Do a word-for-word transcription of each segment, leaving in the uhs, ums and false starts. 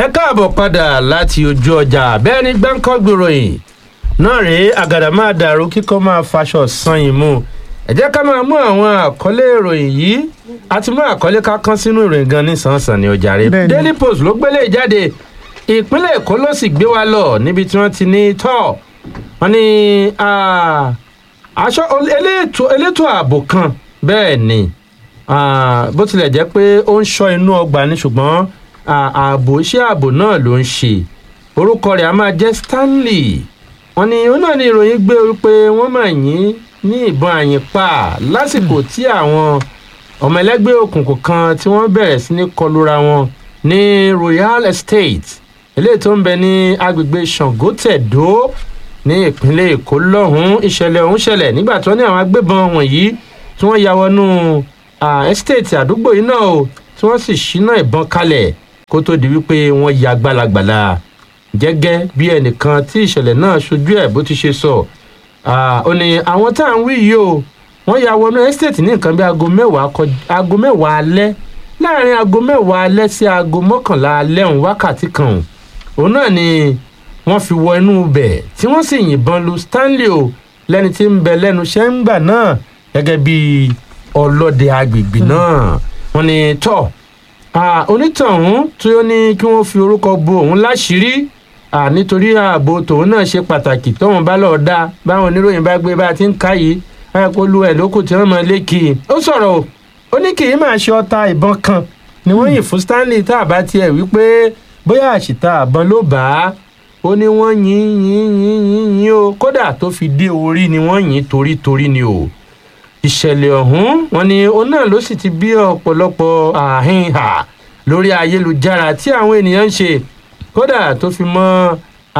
káàbọ̀ padà láti ojú ọjà bẹ́ẹ̀ ni gbáǹkọ́ gbòòròyìn náà rèé àgàdà máa dàrú kíkọ́ máa faṣọ san ìmú ẹ jẹ́ ká máa mú àwọn àkọlé ìròyìn yìí àti mú àkọlé ká kán sínú ìròyìn gan nísànsàn ní ọjà rẹ̀ Daily Post ló gbélé jáde ìpínlẹ̀ Èkó ló sì gbé wa lọ níbi tí wọ́n ti ní tọ́ wọ́n ní aṣọ elétò ààbò kan bẹ́ẹ̀ ni bó tilẹ̀ jẹ́ pé ó ń ṣọ́ inú ọgbà ni ṣùgbọ́n ààbò iṣẹ́ ààbò náà ló ń ṣe orúkọ rẹ̀ a máa jẹ́ Stanley wọ́n ní ó náà ní ìròyìn gbé pé wọ́n máa yìn ní ìbọn àyìnpá lásìkò tí àwọn ọmọ ẹlẹ́gbẹ́ òkùnkùn kan tí wọ́n bẹ̀rẹ̀ sí ní kọlura wọn ní Royal Estate eléyìí tó ń bẹ ní agbègbè Ṣàngótẹ̀dó ní ìpínlẹ̀ Èkó lọ́hùn-ún ìṣẹ̀lẹ̀ ọ̀hún ṣẹlẹ̀ nígbà tí wọ́n ní àwọn agbébọn wọ̀nyí tí wọ́n ya wọnú estate àdúgbò yìí náà o tí wọ́n sì ṣínà ìbọn kalẹ̀ kó tó di wípé wọ́n ya gbalagbala gẹ́gẹ́ bí ẹnìkan tí ìṣẹ̀lẹ̀ náà ṣojú ẹ̀ bó ti ṣe sọ ó ní àwọn tá à ń wí yìí o wọ́n ya wọnú estate ní nǹkan bí aago mẹ́wàá aago mẹ́wàá alẹ́ láàrin aago mẹ́wàá alẹ́ sí aago mọ́kànlá alẹ́ òun wákàtí kan òun náà ni wọ́n fi wọ inú bẹ̀ tí wọ́n sì yìnbọn lu Stanley o lẹ́ni tí ń bẹ lẹ́nu iṣẹ́ ń gbà náà gẹ́gẹ́ bí ọlọ́dẹ agbègbè náà wọ́n ní tọ́ onítọ̀hún tí ó ní kí wọ́n fi orúkọ bo òun láṣìírí nítorí ààbò tòun náà ṣe pàtàkì tóun bá lọ́ọ́ dá báwọn oníròyìn bá gbé bá ti ń ká yìí ayọ̀pọ̀lù ẹ̀ lókù tí wọ́n mọ lékì ó sọ̀rọ̀ o ó ní kì í máa ṣe ọta ìbọn kan ni wọ́n yìn fún Stanley tá a bá tiẹ̀ wípé bóyá àṣìta àbọn ló bá a ó ní wọ́n yìn yìn yìn yìn yìn o kódà tó fi dé orí ni wọ́n yìn torítorí ni o ìṣẹ̀lẹ̀ ọ̀hún wọn ni òun náà ló sì ti bí ọ̀pọ̀lọpọ̀ àhínhà lórí ayélujára tí àwọn ènìyàn ń ṣe kódà tó fi mọ́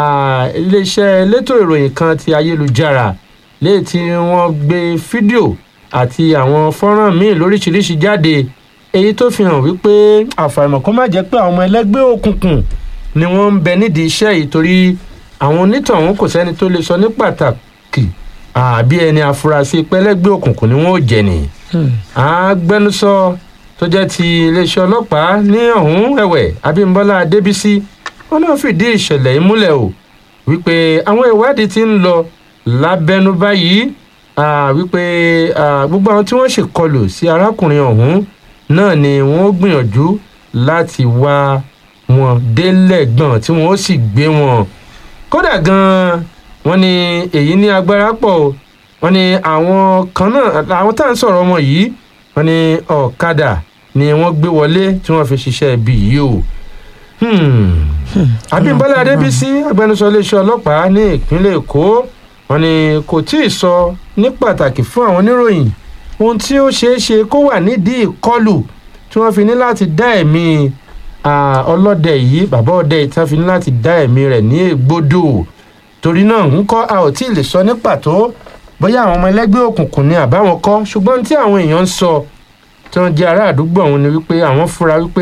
iléeṣẹ́ elétò ìròyìn kan ti ayélujára léyìí tí wọ́n gbé fídíò àti àwọn fọ́nrán míì lóríṣiríṣi jáde èyí tó fi hàn wípé àfàìmọ̀ kó má jẹ́ pé àwọn ọmọ ẹlẹ́gbẹ́ òkùnkùn ni wọ́n ń bẹ nídìí iṣẹ́ yìí torí àwọn onítọ̀hún kò sẹ́ni tó lè sọ ní pàtàkì àbí ẹni afurasí pẹlẹgbẹ òkùnkùn ni wọn ò jẹ ni. agbẹnusọ tó jẹ́ ti iléeṣẹ́ ọlọ́pàá ní ọ̀hún ẹ̀wẹ̀ Abímbọ́lá Adébísí wọn náà fìdí ìṣẹ̀lẹ̀ yìí múlẹ̀ o wípé àwọn ìwádìí ti ń lọ lábẹ́nú báyìí wípé gbogbo àwọn tí wọ́n ṣèkọlù sí arákùnrin ọ̀hún náà ni wọ́n gbìyànjú láti wá wọn délẹ̀gbọ̀n tí wọ́n ó sì gbé wọn kódà gan-an wọ́n ní èyí ní agbára pọ̀ o wọ́n ní àwọn kan náà àwọn tá à ń sọ̀rọ̀ wọn yìí wọ́n ní ọ̀kadà ni wọ́n gbé wọlé tí wọ́n fi ṣiṣẹ́ ibi yìí o. Abímbọ́lá Adébísí agbẹnusọ iléeṣẹ́ ọlọ́pàá ní ìpínlẹ̀ Èkó wọ́n ní kò tí ì sọ ní pàtàkì fún àwọn oníròyìn ohun tí ó ṣeé ṣe kó wà nídìí ìkọlù tí wọ́n fi ní láti dá ẹ̀mí ọlọ́dẹ yìí bàbá ọdẹ yìí tí wọ́n fi ní láti dá ẹ̀mí rẹ̀ ní ègbodò torí náà ń kọ́ a ò tí ì lè sọ ní pàtó bóyá àwọn ọmọ ẹlẹ́gbẹ́ òkùnkùn ni àbáwọn kọ́ ṣùgbọ́n tí àwọn èèyàn ń sọ tí wọ́n jẹ́ ará àdúgbò ọ̀hún ni wípé àwọn fura wípé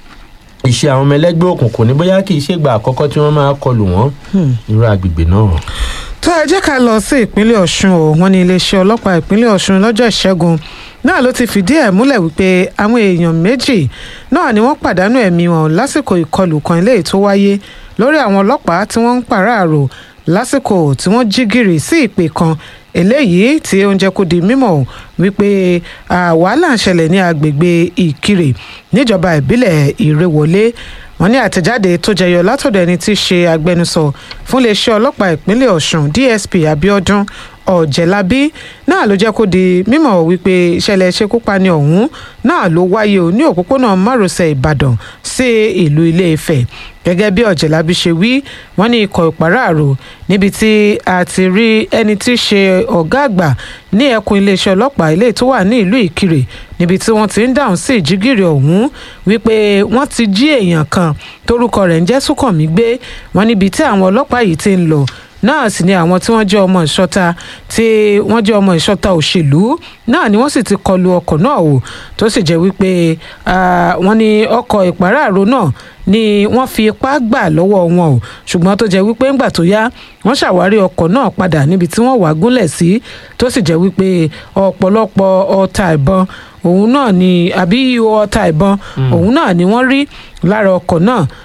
ìṣe àwọn ọmọ ẹlẹ́gbẹ́ òkùnkùn ní bóyá kì í ṣègbà àkọ́kọ́ tí wọ́n máa kọlù wọ́n irú agbègbè náà. tó ẹ jẹ́ ká lọ sí ìpínlẹ̀ Ọ̀ṣun o wọ́n ní iléeṣẹ́ ọlọ́pàá ìpínlẹ̀ Ọ̀ṣun lọ́jọ́ ìṣẹ́gun náà ló ti fìdí ẹ̀ múlẹ̀ wípé àwọn èèyàn méjì náà ni wọ́n pàdánù ẹ̀mí wọn lásìkò ìkọlù kan eléyìí tó wáyé lórí àwọn ọlọ́pàá tí wọ́n ń pàráàrò lásìkò tí wọ́n jí gìrì sí ìpè kan eléyìí tí ó ń jẹ́ kó di mímọ̀ wípé wàhálà ń ṣẹlẹ̀ ní agbègbè Ìkirè níjọba ìbílẹ̀ Ìrèwọlé wọ́n ní àtẹ̀jáde tó jẹyọ látọ̀dọ̀ ẹni tí í ṣe agbẹnusọ fún iléeṣẹ́ ọlọ́pàá ìpínlẹ̀ Ọ̀ṣun D S P Abíọ́dún Ọ̀jẹ̀lábí náà ló jẹ́ kó di mímọ̀ wípé ìṣẹ̀lẹ̀ ìṣekúpani ọ̀hún náà ló wáyé o ní òpópónà márosẹ̀ Ìbàdàn sí ìlú Ilé-Ifẹ̀ gẹ́gẹ́ bí Ọ̀jẹ̀lábí ṣe wí wọ́n ní ikọ̀ ìpàráàrò níbi tí a ti rí ẹni tí í ṣe ọ̀gá àgbà ní ẹkùn iléeṣẹ́ ọlọ́pàá ilé tó wà ní ìlú Ìkirè níbi tí wọ́n ti ń dáhùn sí ìjígìrì ọ̀hún wípé wọ́n ti jí èèyàn kan tórúkọ rẹ̀ ń jẹ́ Súnkànmí gbé wọ́n níbi tí àwọn ọlọ́pàá yìí ti ń lọ náà sì ni àwọn tí wọ́n jẹ́ ọmọ ìṣọ́ta tí wọ́n jẹ́ ọmọ ìṣọ́ta òṣèlú náà ni wọ́n sì ti kọlu ọkọ̀ náà o tó sì jẹ́ wípé wọ́n ní ọkọ̀ ìpàráàrò náà ni wọ́n fi ipá gbà lọ́wọ́ wọn o ṣùgbọ́n tó jẹ́ wípé ńgbà tó yá wọ́n ṣàwárí ọkọ̀ náà padà níbi tí wọ́n wà gúnlẹ̀ sí tó sì jẹ́ wípé ọ̀pọ̀lọpọ̀ ọta ìbọn òun náà ni àbí ihò ọta ìbọn òun náà ni wọ́n rí lára ọkọ̀ náà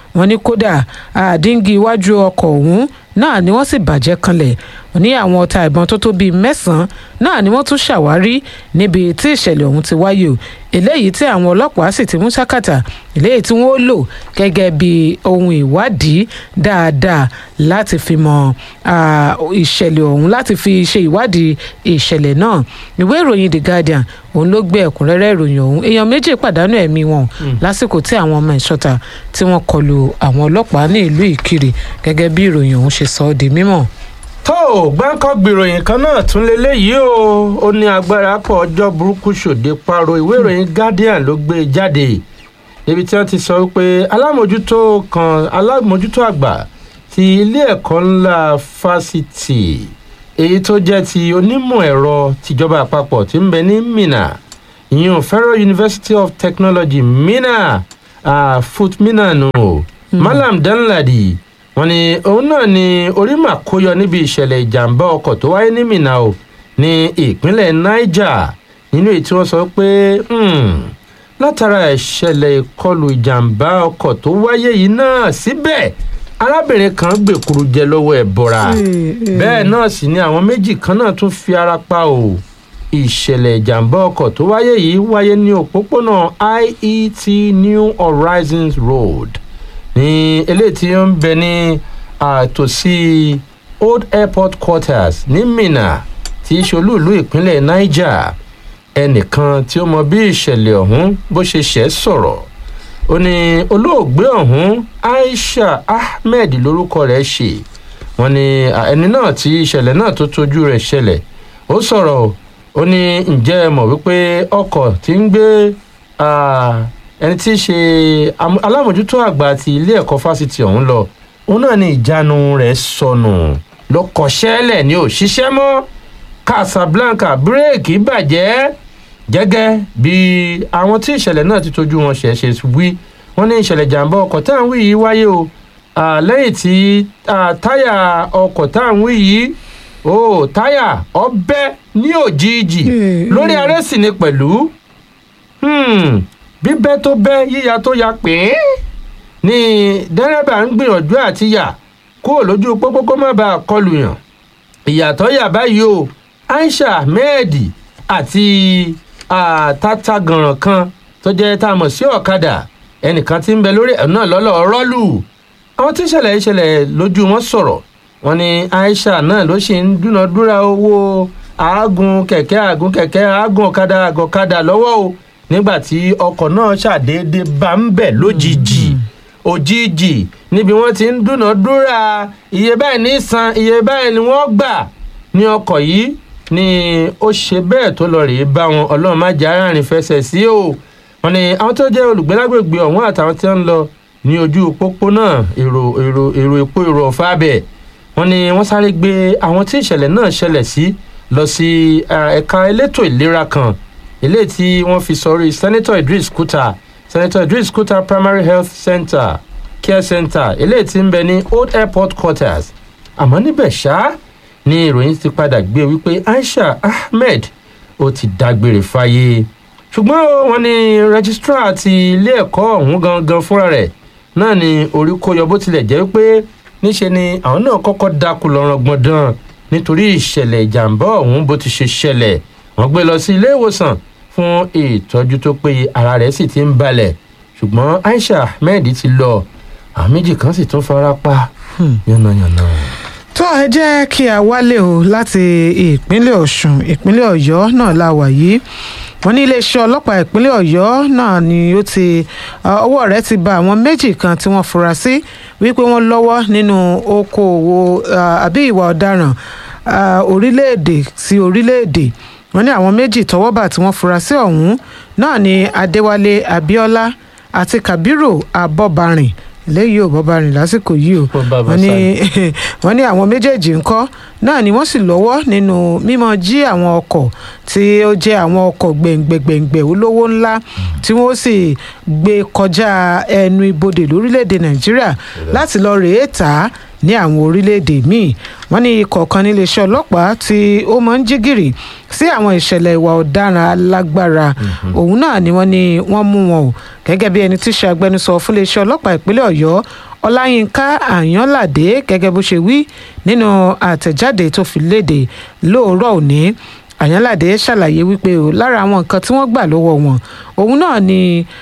wọ́n ní kódà àdíngì iwájú ọkọ̀ ọ̀hún náà ni wọ́n sì bàjẹ́ kanlẹ̀. wọ́n ní àwọn ọta ìbọn tó tó bíi mẹ́sàn-án náà ni wọ́n tún ṣàwárí níbi tí ìṣẹ̀lẹ̀ ọ̀hún ti wáyé o eléyìí tí àwọn ọlọ́pàá sì ti mú sákàtà eléyìí tí wọ́n lò gẹ́gẹ́ bí ohun ìwádìí dáadáa láti fi mọ ìṣẹ̀lẹ̀ ọ̀hún láti fi ṣe ìwádìí ìṣẹ̀lẹ̀ náà. ìwé ìròyìn The Guardian òun ló gbé ẹ̀kúnrẹ́rẹ́ ìròyìn ọ̀hún. èèyàn méjì pàdánù ẹ̀mí wọn lásìkò tí àwọn ọmọ ìṣọ̀tà tí wọ́n kọlu àwọn ọlọ́pàá ní ìlú Ìkirè gẹ́gẹ́ bí ìròyìn ọ̀hún ṣe sọ ọ́ di mímọ̀. tó o gbáǹkọ́ gbìròyìn kan náà tún lélẹ́yìí o ó ní agbára pọ̀ ọjọ́ burúkú ṣòde paro ìwé ìròyìn Guardian ló gbé jáde níbi tí wọ́n ti sọ pé alámòjútó kan alámòjútó àgbà ti ilé ẹ̀kọ́ ńlá fásitì èyí tó jẹ́ ti onímọ̀ ẹ̀rọ tìjọba àpapọ̀ tí ń bẹ ní Minna ìyẹn Federal University of Technology Minna uh, foot Minna nù no. mm. Malam Danladi wọ́n ní òun náà ni orí mà kó yọ níbi ìṣẹ̀lẹ̀ ìjàmbá ọkọ̀ tó wáyé ní Minna o ní ìpínlẹ̀ Niger nínú èyí tí wọ́n sọ pé látara ìṣẹ̀lẹ̀ ìkọlù ìjàmbá ọkọ̀ tó wáyé yìí náà síbẹ̀ arábìnrin kan gbèkúrú jẹ lọ́wọ́ ẹ̀bọra bẹ́ẹ̀ náà sì ni àwọn méjì kan náà tún fi ara pa o ìṣẹ̀lẹ̀ ìjàmbá ọkọ̀ tó wáyé yìí wáyé ní òpópónà I E T New Horizons Road ní eléyìí tí ó ń bẹ ní àtòsí Old Airport Quarters ní Minna tí í ṣolú ìlú ìpínlẹ̀ Niger. ẹnìkan tí ó mọ bí ìṣẹ̀lẹ̀ ọ̀hún bó ṣe ṣẹ́ sọ̀rọ̀ ó ní olóògbé ọ̀hún Aisha Ahmed lórúkọ rẹ̀ ṣe wọ́n ní ẹni náà tí ìṣẹ̀lẹ̀ náà tó tójú rẹ̀ ṣẹlẹ̀ ó sọ̀rọ̀ ó ní ǹjẹ́ ẹ mọ̀ wípé ọkọ̀ tí ń gbé ẹni tí í ṣe alámòjútó àgbà ti ilé ẹ̀kọ́ fásitì ọ̀hún lọ òun náà ní ìjánu rẹ̀ sọnù lọ́kọ̀ṣẹ́lẹ̀ ni ò ṣiṣẹ́ mọ́ Casablanca bírèkì bàjẹ́ gẹ́gẹ́ bí àwọn tí ìṣẹ̀lẹ̀ náà ti tójú wọn ṣẹ̀ ṣe wí wọ́n ní ìṣẹ̀lẹ̀ jàǹbá ọkọ̀ tá à ń wí yìí wáyé o lẹ́yìn tí táyà ọkọ̀ tá à ń wí yìí ó táyà ọbẹ̀ ní òjijì lórí arẹ́sì ni pẹ̀lú bíbẹ́ tó bẹ́ yíya tó ya pé ní dẹ́rẹ́bà ń gbìyànjú àti yà kúrò lójú pópó kó má bàa kọlù yàn ìyàtọ̀ yà báyìí o Aisha Ahmed àti tata-gànràn kan tó jẹ́ tá a mọ̀ sí ọ̀kadà ẹnìkan tí ń bẹ lórí ẹ̀ náà lọ́lọ́ rọ́ọ̀lù àwọn tí ìṣẹ̀lẹ̀ ìṣẹ̀lẹ̀ lójú wọn sọ̀rọ̀ wọn ni Aisha náà ló ṣe ń dúnadúrà owó àágùn kẹ̀kẹ́ àágùn kẹ̀kẹ́ àágùn ọ̀kadà àgọ̀kadà lọ́wọ́ o nígbà tí ọkọ̀ náà ṣàdédé bá ń bẹ̀ lójijì òjijì níbi wọ́n ti ń dúnadúrà iye báyìí ní san iye báyìí ni wọ́n gbà ní ọkọ̀ yìí ni ó ṣe bẹ́ẹ̀ tó lọ rèé bá wọn ọlọ́run má jẹ́ aráàrin fẹsẹ̀ sí o wọn ni àwọn tó jẹ́ olùgbé lágbègbè ọ̀hún àtàwọn tí wọ́n ń lọ ní ojú pópó náà èrò èrò èrò epo èrò ọ̀fà bẹ̀ wọn ni wọ́n sáré gbé àwọn tí ìṣẹ̀lẹ̀ náà ṣẹlẹ̀ sí lọ sí ẹ̀ka elétò ìlera kan eléyìí tí wọ́n fi sọrí Senator Idris Kuta Senator Idris Kuta Primary Health Center Care Center eléyìí tí ń bẹ ní Old Airport Quarters àmọ́ níbẹ̀ ṣá ní ìròyìn ti padà gbé wípé Aisha Ahmed ó ti dágbére fáyé ṣùgbọ́n wọ́n ní registrar ti ilé ẹ̀kọ́ ọ̀hún gangan fúnra rẹ̀ náà ni orí kó yọ bó tilẹ̀ jẹ́ pé níṣe ni àwọn náà kọ́kọ́ dákú lọ́rọ̀ gbọ̀ndàn nítorí ìṣẹ̀lẹ̀ ìjàmbá ọ̀hún bó ti ṣe ṣẹlẹ̀ wọ́n gbé lọ sí ilé ìwòsàn fún ìtọ́jú tó péye ara rẹ̀ sì ti ń balẹ̀ ṣùgbọ́n Aisha Ahmed ti lọ àwọn méjì kan sì tún fara pa yánnayànna. tó ẹ jẹ́ kí a wálé o láti ìpínlẹ̀ Ọ̀ṣun ìpínlẹ̀ Ọ̀yọ́ náà la wà yìí wọ́n ní iléeṣẹ́ ọlọ́pàá ìpínlẹ̀ Ọ̀yọ́ náà ni ó ti ọwọ́ rẹ̀ ti bà àwọn méjì kan tí wọ́n fura sí wípé wọ́n lọ́wọ́ nínú okòòwò àbí ìwà ọ̀daràn orílẹ̀-èdè sí orílẹ̀-èdè wọ́n ní àwọn méjì tọ́wọ́ bà tí wọ́n fura sí ọ̀hún náà ni Adéwálé Abíọ́lá àti Kabiru Abọ́barìn lẹ́yìn ò bọ́barìn lásìkò yìí o wọ́n ní wọ́n ní àwọn méjèèjì ńkọ́ náà ni wọ́n sì lọ́wọ́ nínú mímọ́ jí àwọn ọkọ̀ tí ó jẹ́ àwọn ọkọ̀ gbẹ̀ngbẹ̀gbẹ̀ngbẹ̀ olówó ńlá tí wọ́n sì gbé kọjá ẹnu ibodè lórílẹ̀‐èdè Nàìjíríà láti lọ rèé tà á ní àwọn orílẹ̀-èdè míì wọ́n ní ikọ̀ kan níléeṣẹ́ ọlọ́pàá tí ó máa ń jí gìrì sí àwọn ìṣẹ̀lẹ̀ ìwà ọ̀daràn alágbára òun náà ni wọ́n ní wọ́n mú wọn o gẹ́gẹ́ bí ẹni tí ṣe agbẹnusọ fún iléeṣẹ́ ọlọ́pàá ìpínlẹ̀ ọ̀yọ́ ọláyínká àyànládé gẹ́gẹ́ bó ṣe wí nínú àtẹ̀jáde tó fi léde lóòrọ̀ òní àyànládé ṣàlàyé wípé o lára àwọn nǹkan tí wọ́n gbà lọ́wọ́ wọn òun náà ni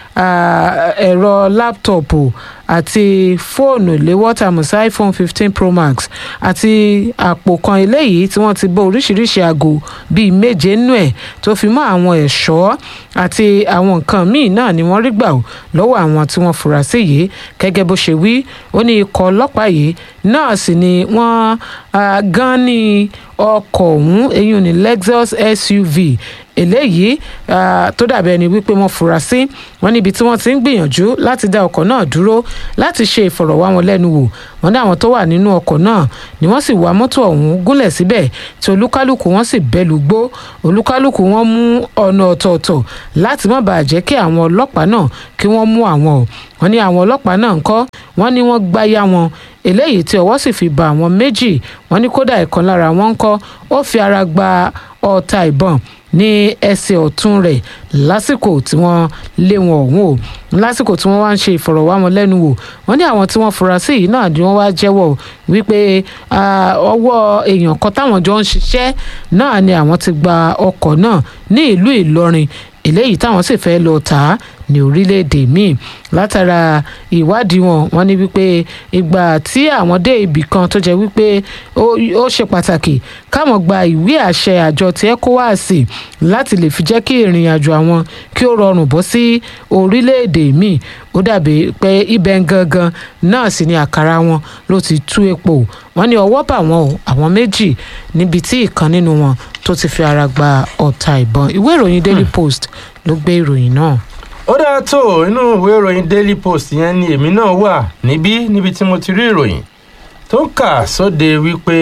ẹ̀rọ láptọ̀pù àti fóònù léwọ́ tàmùsà iphone fifteen pro max àti àpò kan eléyìí tí wọ́n ti bọ́ oríṣiríṣi aago bíi méje nínú ẹ̀ tó fi mọ́ àwọn ẹ̀ṣọ́ àti àwọn nǹkan míì náà ni wọ́n rí gbà lọ́wọ́ àwọn tí wọ́n fura sí yìí gẹ́gẹ́ bó ṣe wí ó ní ikọ̀ ọlọ́pàá yìí náà sì ni wọ́n gan ní ọkọ̀ ọ̀hún eyín ní Lexus S U V eléyìí tó dàbí ẹni wípé wọ́n fura sí wọn níbi tí wọ́n ti ń gbìyànjú láti dá ọkọ̀ náà dúró láti ṣe ìfọ̀rọ̀wánilẹ́nuwò wọn ní àwọn tó wà nínú ọkọ̀ náà ni wọ́n sì wá mọ́tò ọ̀hún gúnlẹ̀ síbẹ̀ tí olúkálùkù wọn sì bẹ́lú gbó olúkálùkù wọn mú ọ̀nà ọ̀tọ̀ọ̀tọ̀ láti má bàa jẹ́ kí àwọn ọlọ́pàá náà kí wọ́n mú àwọn o wọn ní àwọn ọlọ́pàá náà ń kọ́ wọn ní wọ́n gbáyà wọn eléyìí tí ọwọ́ sì fi bá àwọn méjì wọn ní kódà ìkan lára wọn ń kọ́ ó fi ara gba ọta ìbọn ní ẹsẹ̀ ọ̀tún rẹ̀ lásìkò tí wọ́n lé wọn ọ̀hún o lásìkò tí wọ́n wá ń ṣe ìfọ̀rọ̀wánilẹ́nuwò wọ́n ní àwọn tí wọ́n fura sí yìí náà ni wọ́n wá jẹ́wọ́ wípé ọwọ́ èèyàn kan táwọn jọ ń ṣiṣẹ́ náà ni àwọn ti gba ọkọ̀ náà ní ìlú Ìlọrin eléyìí táwọn sì fẹ́ lọ tà á ní orílẹ̀-èdè míì látara ìwádìí wọn wọ́n ní wípé ìgbà tí àwọn dé ibì kan tó jẹ́ wípé ó ṣe pàtàkì káwọn gba ìwé àṣẹ àjọ tí ECOWAS láti lè fi jẹ́ kí ìrìn àjò àwọn kí ó rọrùn bọ́ sí orílẹ̀-èdè míì ó dàbí pé ibẹ̀ gangan náà sì ni àkàrà wọn ló ti tú epo wọ́n ní ọwọ́ bà wọ́n o àwọn méjì níbi tí ìkan nínú wọn tó ti fi ara gba ọta ìbọn ìwé ìròyìn Daily Post ló gbé ìròyìn náà. ó dáa tó inú ìwé ìròyìn Daily Post yẹn ni èmi náà wà níbí níbi tí mo ti rí ìròyìn tó ń kà sóde wípé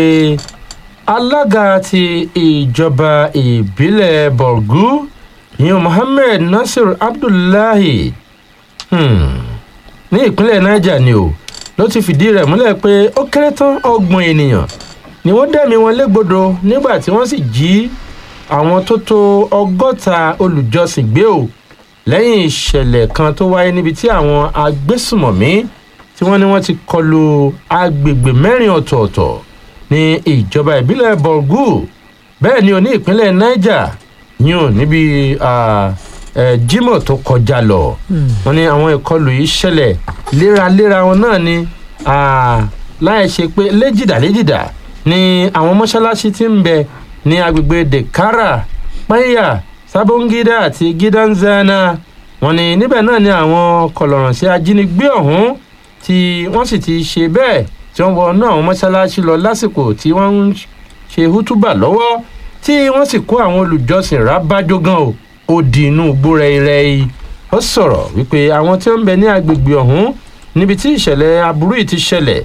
alága ti ìjọba ìbílẹ̀ Borgu ìyẹn Mohammed Nasir Abdullahi hmm. ní ìpínlẹ̀ Niger ni o ló ti fìdí rẹ̀ múlẹ̀ pé ó kéré tán ọgbọ̀n ènìyàn ni wọ́n dẹ̀mí wọn légbodò nígbà tí wọ́n sì jí àwọn tó tó ọgọ́ta olùjọsìn gbé o lẹ́yìn ìṣẹ̀lẹ̀ kan tó wáyé níbi tí àwọn agbésùmọ̀mí tí wọ́n ní wọ́n ti kọlu agbègbè mẹ́rin ọ̀tọ̀ọ̀tọ̀ ní ìjọba ìbílẹ̀ Borgu bẹ́ẹ̀ ni o ní ìpínlẹ̀ Niger yìí ò níbi Jímọ̀ tó kọjá lọ wọ́n ní àwọn ìkọlù yìí ṣẹlẹ̀ léraléra wọn náà ni láì ṣe pé léjìdá léjìdá ní àwọn mọ́ṣáláṣí tí ń bẹ ní agbègbè Dekara Panya Sabongida àti Gidanzana wọ́n ní níbẹ̀ náà ni àwọn kọlọ̀rọ̀sí ajínigbé ọ̀hún tí wọ́n sì ti ṣe bẹ́ẹ̀ tí wọ́n wọnú àwọn mọ́ṣáláṣí lọ lásìkò tí wọ́n ń ṣe hútúbà lọ́wọ́ tí wọ́n sì kó àwọn olùjọsìn rábájó gan o ó di inú gbóra irẹ́ ó sọ̀rọ̀ wípé àwọn tí ó ń bẹ ní agbègbè ọ̀hún níbi tí ìṣẹ̀lẹ̀ aburú yìí ti ṣẹlẹ̀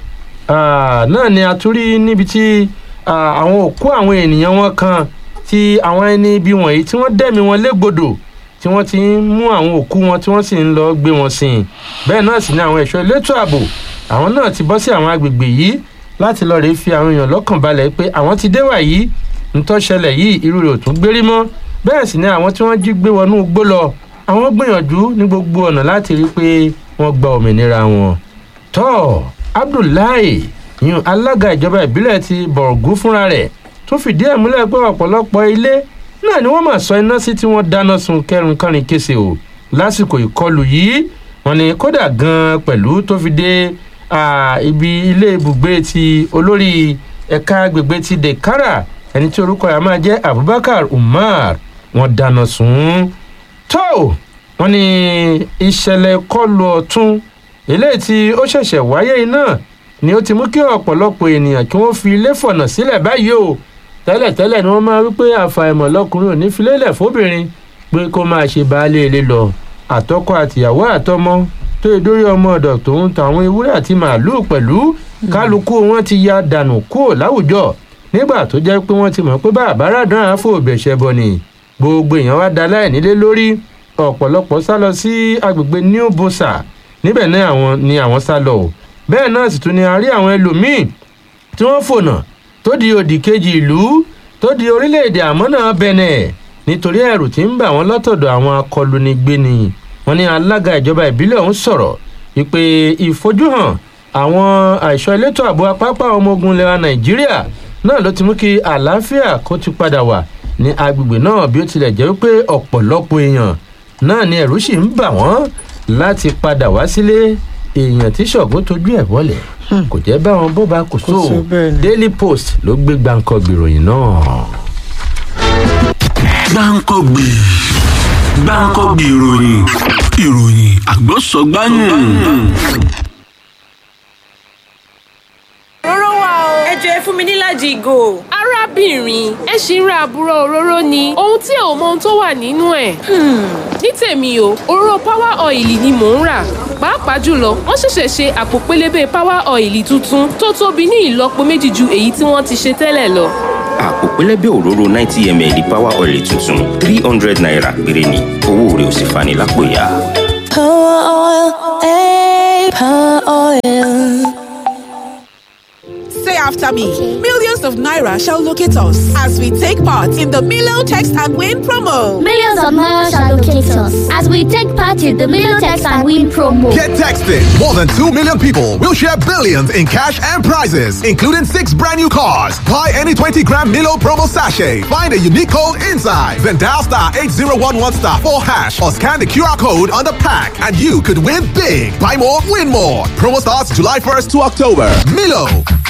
náà ni a tún rí níbi tí àwọn òkú àwọn ènìyàn wọn kan tí àwọn ẹni ibi wọ̀nyí tí wọ́n dẹ̀mí wọn légbodò tí wọ́n ti ń mú àwọn òkú wọn tí wọ́n sì ń lọ gbé wọn sìn bẹ́ẹ̀ náà sì ni àwọn ẹ̀ṣọ́ elétò ààbò àwọn náà ti bọ́ sí àwọn agbègbè yìí láti lọ rèé fi àwọn èèyàn lọ́kàn balẹ̀ pé àwọn ti dé wàyí ntọ́ṣẹlẹ̀ yìí irú rẹ̀ ò tún gbérí mọ́ bẹ́ẹ̀ sì ni àwọn tí wọ́n jí gbé wọnú igbó lọ àwọn gbìyànjú ní gbogbo ọ̀nà láti rí pé wọ́n gba òmìnira wọn. tọ́ Abdullahi yun alága ìjọba ìbílẹ̀ ti Borgu fúnra rẹ̀ tó fìdí ẹ̀ múlẹ̀ pé ọ̀pọ̀lọpọ̀ ilé náà ni wọ́n máa sọ iná sí tí wọ́n dáná sun kẹrin-kẹrin kése o lásìkò ìkọlù yìí wọ́n ní kódà gan-an pẹ̀lú tó fi dé ibi ilé ibùgbé ti olórí ẹ̀ka agbègbè ti Dekara ẹni tí orúkọ rẹ̀ máa jẹ́ Abubakar Umar wọ́n dáná sun tó wọ́n ní ìṣẹ̀lẹ̀ kọlù ọ̀tún eléyìí tí ó ṣẹ̀ṣẹ̀ wáyé náà ni ó ti mú kí ọ̀pọ̀lọpọ̀ ènìyàn kí wọ́n fi ilé fọ̀nà sílẹ̀ báyìí o tẹ́lẹ̀tẹ́lẹ̀ ni wọ́n máa wí pé àfàìmọ̀ lọkùnrin ò ní filélẹ̀ fóbìnrin pé kó máa ṣe baálé ilé lọ àtọkọ àtìyàwó àtọmọ tó ìdórí ọmọ ọ̀dọ̀ tòun tàwọn ewúrẹ́ àti màálùú pẹ̀lú kálukú wọn ti ya dànù kúrò láwùjọ nígbà tó jẹ́ pé wọ́n ti mọ̀ pé bàbá ràdán àáfò bẹ̀ṣẹ̀ bọ̀ ni gbogbo èèyàn wá da láìnílé lórí ọ̀pọ̀lọpọ̀ sá lọ sí agbègbè New Bosa níbẹ̀ náà àwọn ni àwọn sá lọ o bẹ́ẹ̀ náà sì tún ni a rí àwọn ẹlòmíín tí wọ́n fònà tó di òdì kejì ìlú tó di orílẹ̀-èdè àmọ́nà Benin nítorí ẹ̀rù tí ń bà wọ́n látọ̀dọ̀ àwọn akọlunigbéni. Wọ́n ní alága ìjọba ìbílẹ̀ ọ̀hún sọ̀rọ̀ wípé ìfojúhàn àwọn àìṣọ́ elétò ààbò apápá ọmọ ogun ilẹ̀ wa Nàìjíríà náà ló ti mú kí àlàáfíà kó ti padà wà ní agbègbè náà, bí ó tilẹ̀ jẹ́ wípé ọ̀pọ̀lọpọ̀ èèyàn náà ni ẹ̀rù sì ń bà wọ́n láti padà wá sílé. Èèyàn tí Ṣọ̀gbọ́n tójú ẹ̀ bọ́lẹ̀ kò jẹ́ báwọn bó ba kò sóò. Daily Post ló gbé gbàǹkọ̀gbì ìròyìn náà. gbàǹkọ̀gbì gbàǹkọ̀gbì ìròyìn ìròyìn àgbọ̀sọ̀gbáyùn. Òróró wà o. Ẹ jọ̀ọ́ ẹ fún mi níláàjì ìgò. Arábìnrin, ẹ ṣì ń ra àbúrò òróró ni ohun tí ò mọ ohun tó wà nínú ẹ̀. Ní tèmi o, òróró power oil ni mò ń rà. Pàápàá jùlọ, wọ́n ṣẹ̀ṣẹ̀ ṣe àpò pélébé power oil tuntun tó tóbi ní ìlọ́po méjì ju èyí tí wọ́n ti ṣe tẹ́lẹ̀ lọ. Àpò pélébé òróró ninety milliliters power oil tuntun three hundred naira péré ni, owó rẹ̀ ò sì fani lápò ya. Power oil, eh, power oil. Say after me. Millions of naira shall locate us as we take part in the Milo Text and Win promo. Millions of naira shall locate us as we take part in the Milo Text and Win promo. Get texted. More than two million people will share billions in cash and prizes, including six brand new cars. Buy any twenty gram Milo promo sachet. Find a unique code inside. Then dial star eight zero one one star four hash or scan the Q R code on the pack and you could win big. Buy more, win more. Promo starts July first to October. Milo.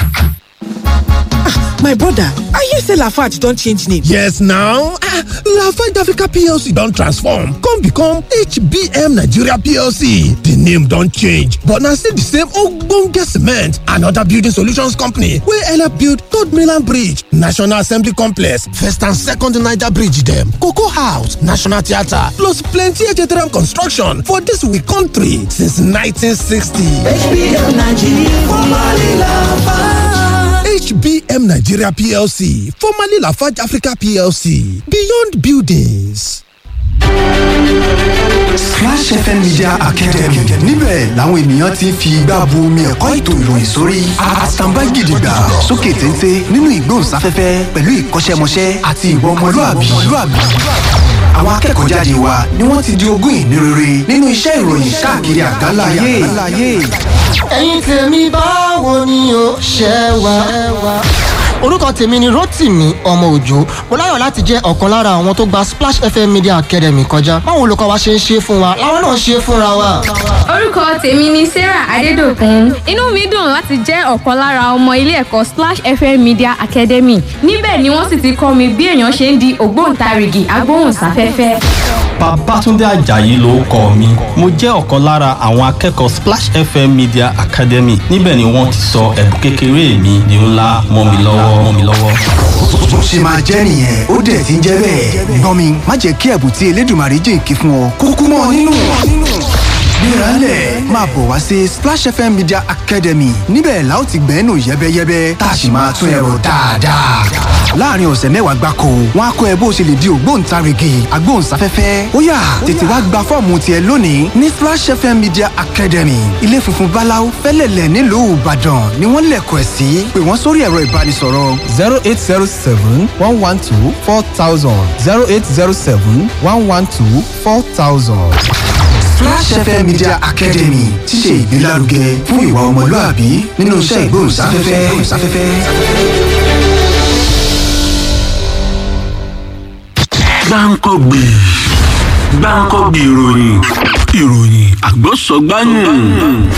My brother, are you say Lafarge don change name? Yes now, ah, Lafarge Africa P L C don transform come become H B M Nigeria P L C. The name don change but na still the same ogbonge cement and other building solutions company wey help build Third Mainland Bridge, National Assembly Complex, First and Second Niger Bridge dem, Cocoa House, National Theatre plus plenty H T M construction for dis we country since nineteen sixty. H B M Nigeria, formerly Lafarge. H B M Nigeria P L C, formerly Lafarge Africa P L C, Beyond Buildings. Splash F M Media Academy níbẹ̀ làwọn ènìyàn ti fi igbá bu omi ẹ̀kọ́ ètò ìròyìn sórí àtàǹbá gidigba sókè téńté nínú ìgbóhùnsáfẹ́fẹ́ pẹ̀lú ìkọ́ṣẹ́mọṣẹ́ àti ìwà ọmọlúàbí. Àwọn akẹ́kọ̀ọ́ jáde wa ni wọ́n ti di ogún ìní rere nínú iṣẹ́ ìròyìn káàkiri àgbáláyé. Ẹ̀yin tèmi báwo ni o ṣe wà? Orúkọ tèmi ni Rótìmí ọmọ Òjó. Mo láyọ̀ láti jẹ́ ọ̀kan lára àwọn tó gba Splash F M Media Academy kọjá. Báwo olùkọ́ wa ṣe ń ṣe fún wa láwọn náà ṣe fúnra wa. Orúkọ tèmi ni Sarah Adédòkun. Inú mi dùn láti jẹ́ ọ̀kan lára ọmọ ilé ẹ̀kọ́ Splash F M Media Academy. Níbẹ̀ ni wọ́n sì ti kọ́ mi bí èèyàn ṣe ń di ògbóǹtarìgì agbóhùnsáfẹ́fẹ́. Babátúndé Àjàyí lórúkọ mi. Mo jẹ́ ọ̀kan lára àwọn akẹ́kọ̀ọ́ Splash F M Media Academy. Níbẹ̀ ni wọ́n ti sọ ẹ̀bùn kékeré mi di ńlá mọ́ mi lọ́wọ́ mọ́ mi lọ́wọ́. Bó ṣe máa jẹ́ nìyẹn ó dẹ̀ ti ń jẹ́ bẹ́ẹ̀. Gbọ́n mi má jẹ́ kí ẹ̀bùn tí Elédùmarè jìnkí fún ọ kúkú mọ́ ọ nínú. Gbéralẹ̀ máa bọ̀ wá sí Splash F M Media Academy. Níbẹ̀ la ó ti gbẹ́nu yẹ́bẹ́yẹ́bẹ́ tá a sì máa tún ẹ̀rọ dáadáa. Láàárín ọ̀sẹ̀ mẹ́wàá gbáko, wọ́n á kọ́ ẹ bó ṣe lè di ògbóǹtarìgì agbóhùnsáfẹ́fẹ́. Ó yá tètè wá gba fọ́ọ̀mù tiẹ̀ lónìí ní Splash F M Media Academy. Ilé funfun báláú fẹ́lẹ̀lẹ̀ nílùú Ìbàdàn ni wọ́n lẹ̀kọ̀ ẹ̀ sí. Pè wọ́n sórí ẹ̀rọ ìbánisọ̀rọ̀ zero eight zero seven one one two four thousand zero eight zero seven one one two four thousand. Splash F M Media Academy ti ṣe ìgbélárugẹ fún ìwà ọmọlúàbí nínú iṣẹ́ ìgbóhùnsáfẹ́fẹ́. Gbàǹkọ̀gbì gbàǹkọ̀gbì ìròyìn ìròyìn àgbọ̀sọ̀gbáyùn.